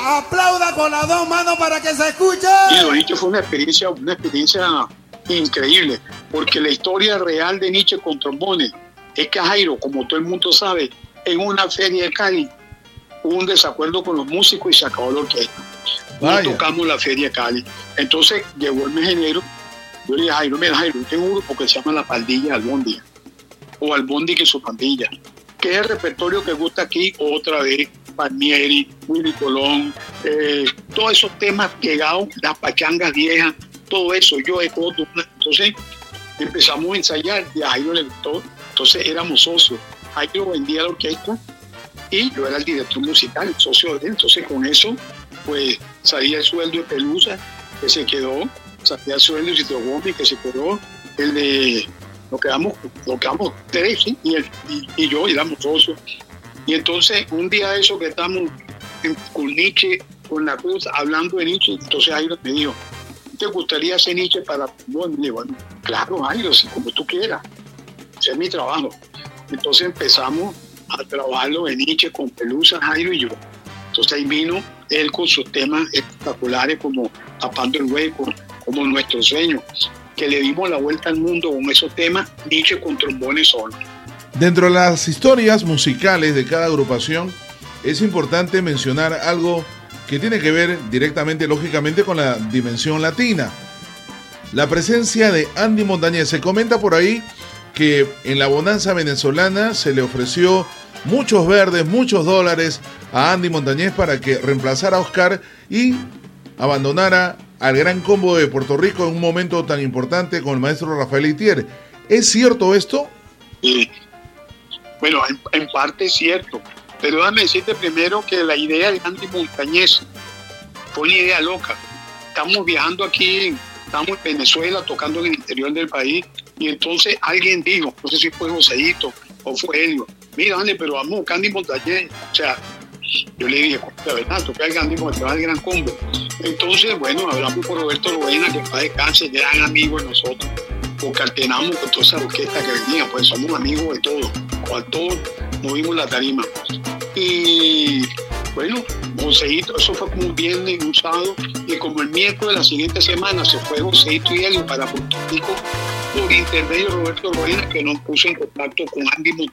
Aplauda con las dos manos para que se escuche. Y lo dicho fue una experiencia increíble, porque la historia real de Nietzsche con trombones es que Jairo, como todo el mundo sabe, en una feria de Cali hubo un desacuerdo con los músicos y se acabó la orquesta. No tocamos la feria de Cali. Entonces llegó el mes de enero. Yo le dije a Jairo, mira Jairo, yo tengo un grupo que se llama La Pandilla Albóndiga, o Albóndiga y su pandilla, que es el repertorio que gusta aquí otra vez, Palmieri, Willy Colón, todos esos temas pegados, las pachangas viejas, todo eso, yo he todo. Entonces empezamos a ensayar y a Jairo le gustó, entonces éramos socios. Jairo vendía la orquesta y yo era el director musical, el socio de él. Entonces con eso pues salía el sueldo de Pelusa, que se quedó, salía el sueldo de Sitio Gómez, que se quedó, el de lo quedamos tres, ¿sí? y yo éramos socios. Y entonces un día eso que estamos con Nietzsche, con la Cruz, hablando de Nietzsche, entonces Jairo me dijo, ¿te gustaría hacer Nietzsche para bueno? Le digo, bueno, claro Jairo, si como tú quieras, ese es mi trabajo. Entonces empezamos a trabajarlo de Nietzsche con Pelusa, Jairo y yo. Entonces ahí vino él con sus temas espectaculares como Tapando el Hueco, como Nuestro Sueño, que le dimos la vuelta al mundo con esos temas, Nietzsche con trombones solo. Dentro de las historias musicales de cada agrupación es importante mencionar algo que tiene que ver directamente, lógicamente, con la dimensión latina. La presencia de Andy Montañez. Se comenta por ahí que en la bonanza venezolana se le ofreció muchos verdes, muchos dólares a Andy Montañez para que reemplazara a Oscar y abandonara al Gran Combo de Puerto Rico en un momento tan importante con el maestro Rafael Itier. ¿Es cierto esto? Bueno, en parte es cierto, pero déjame decirte primero que la idea de Andy Montañez fue una idea loca. Estamos viajando aquí, estamos en Venezuela, tocando en el interior del país, y entonces alguien dijo, no sé si fue Joseito o fue Helio, mira Andy, pero vamos a Andy Montañez. O sea, yo le dije, la verdad, tocar el Andy Montañez al Gran Combo. Entonces, bueno, hablamos con Roberto Roena, que está de cáncer, gran amigo de nosotros, porque alternamos con toda esa orquesta que venía, pues somos amigos de todos, con todos movimos la tarima. Y bueno, Joseito, eso fue como un viernes, un sábado, y como el miércoles de la siguiente semana se fue Joseito y Helio para Puerto Rico por intermedio de Roberto Roena, que nos puso en contacto con Andy Montañez